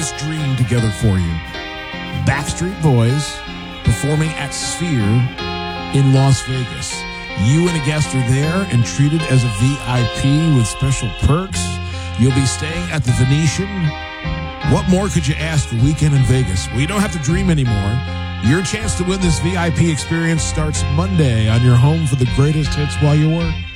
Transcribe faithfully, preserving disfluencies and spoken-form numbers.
this dream together for you. Backstreet Boys performing at Sphere in Las Vegas. You and a guest are there and treated as a V I P with special perks. You'll be staying at the Venetian. What more could you ask for a weekend in Vegas? Well, you don't have to dream anymore. Your chance to win this V I P experience starts Monday on your home for the greatest hits while you work.